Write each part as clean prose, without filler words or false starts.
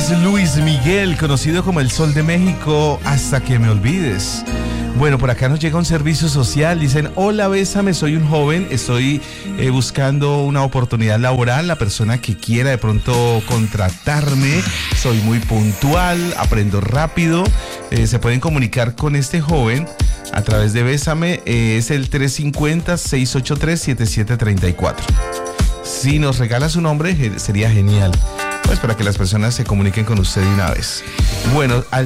es Luis Miguel, conocido como el Sol de México, Hasta que me olvides. Bueno, por acá nos llega un servicio social. Dicen: hola, bésame, soy un joven, estoy buscando una oportunidad laboral. La persona que quiera de pronto contratarme, soy muy puntual, aprendo rápido. Se pueden comunicar con este joven a través de Bésame, es el 350-683-7734. Si nos regala su nombre, sería genial, pues para que las personas se comuniquen con usted de una vez. Bueno, al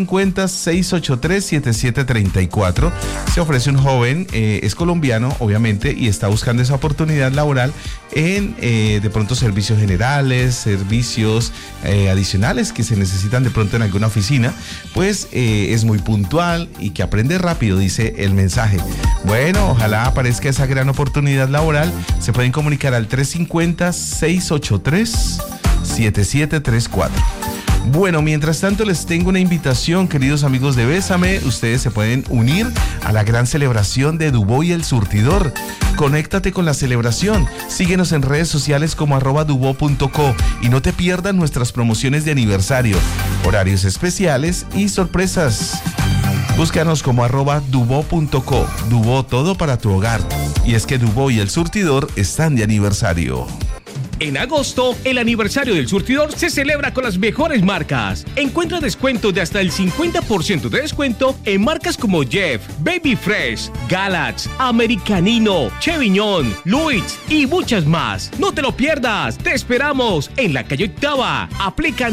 350-683-7734 se ofrece un joven, es colombiano, obviamente, y está buscando esa oportunidad laboral en, de pronto, servicios generales, servicios adicionales que se necesitan de pronto en alguna oficina. Pues es muy puntual y que aprende rápido, dice el mensaje. Bueno, ojalá aparezca esa gran oportunidad laboral. Se pueden comunicar al 350-683-7734. Bueno, mientras tanto les tengo una invitación, queridos amigos de Bésame. Ustedes se pueden unir a la gran celebración de Dubó y el Surtidor. Conéctate con la celebración. Síguenos en redes sociales como @dubo.co y no te pierdas nuestras promociones de aniversario, horarios especiales y sorpresas. Búscanos como @dubo.co. Dubó, todo para tu hogar. Y es que Dubó y el Surtidor están de aniversario. En agosto, el aniversario del Surtidor se celebra con las mejores marcas. Encuentra descuentos de hasta el 50% de descuento en marcas como Jeff, Baby Fresh, Galax, Americanino, Chevignon, Luis y muchas más. No te lo pierdas. Te esperamos en la calle Octava. Aplican